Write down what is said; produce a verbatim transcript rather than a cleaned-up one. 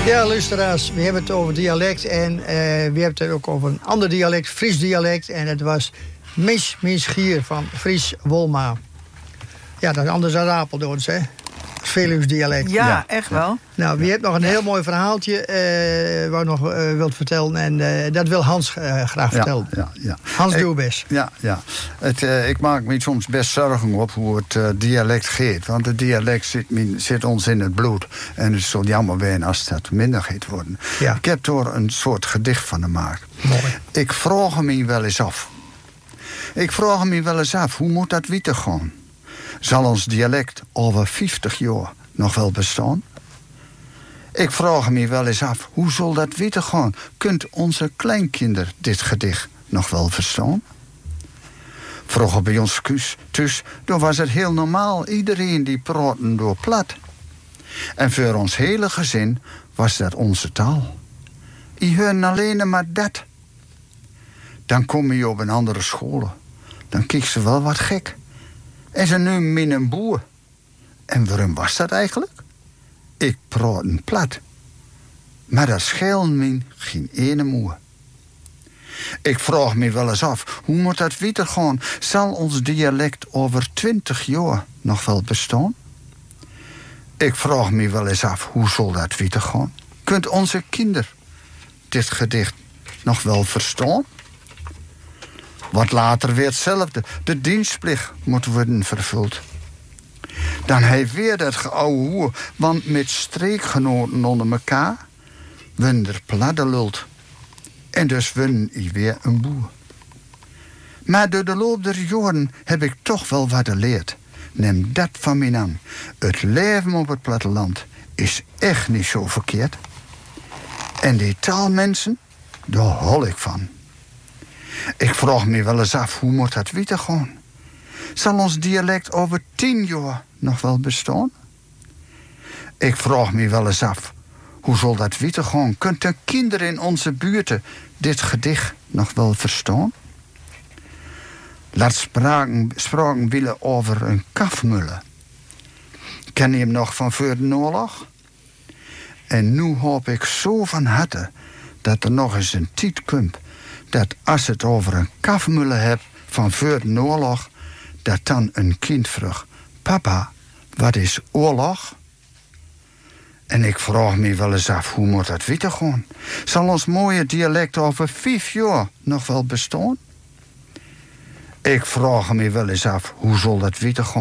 Ja, luisteraars, we hebben het over dialect en uh, we hebben het ook over een ander dialect, Fries dialect. En het was Mis Misgier van Fries Wolma. Ja, dat is anders dan Apeldoorns, hè? Veluws dialect. Ja, ja, echt wel. Nou, wie hebt nog een heel mooi verhaaltje uh, wat nog uh, wilt vertellen. En uh, dat wil Hans uh, graag vertellen. Ja, ja, ja. Hans, doe best. Ja, ja. Het, uh, ik maak me soms best zorgen op hoe het uh, dialect gaat. Want het dialect zit, zit ons in het bloed. En het is zo jammer zijn als dat minder gaat worden. Ja. Ik heb er een soort gedicht van gemaakt. Mooi. Ik vraag me wel eens af. Ik vraag me wel eens af, hoe moet dat weten gaan? Zal ons dialect over vijftig jaar nog wel bestaan? Ik vraag me wel eens af, hoe zal dat weten gaan? Kunt onze kleinkinder dit gedicht nog wel verstaan? Vroeger bij ons thuis, dan was het heel normaal. Iedereen die praatte door plat. En voor ons hele gezin was dat onze taal. Je hoort alleen maar dat. Dan kom je op een andere school. Dan keek ze wel wat gek. En ze nu min een boer. En waarom was dat eigenlijk? Ik praat een plat. Maar dat scheelt me geen ene moe. Ik vraag me wel eens af, hoe moet dat weten gaan? Zal ons dialect over twintig jaar nog wel bestaan? Ik vraag me wel eens af, hoe zal dat weten gaan? Kunt onze kinder dit gedicht nog wel verstaan? Wat later weer hetzelfde. De dienstplicht moet worden vervuld. Dan heeft weer dat geouwe hoer, want met streekgenoten onder elkaar wunder pladde lult. En dus wun hij weer een boer. Maar door de loop der jaren heb ik toch wel wat geleerd. Neem dat van mij aan. Het leven op het platteland is echt niet zo verkeerd. En die taalmensen, daar hol ik van. Ik vraag me wel eens af, hoe moet dat weten gaan? Zal ons dialect over tien jaar nog wel bestaan? Ik vraag me wel eens af, hoe zal dat weten gaan? Kunt de kinderen in onze buurten dit gedicht nog wel verstaan? Laat spraken, spraken willen over een kafmulle. Ken je hem nog van voor de oorlog? En nu hoop ik zo van harte dat er nog eens een tijd komt dat als het over een kafmulle hebt van voor de oorlog, dat dan een kind vraagt: papa, wat is oorlog? En ik vraag me wel eens af, hoe moet dat weten gaan? Zal ons mooie dialect over vijf jaar nog wel bestaan? Ik vraag me wel eens af, hoe zal dat weten gaan?